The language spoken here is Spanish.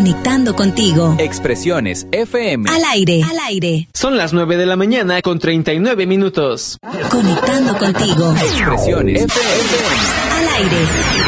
Conectando contigo. Expresiones FM. Al aire. Al aire. Son las 9 de la mañana con 39 minutos. Conectando contigo. Expresiones FM. Al aire.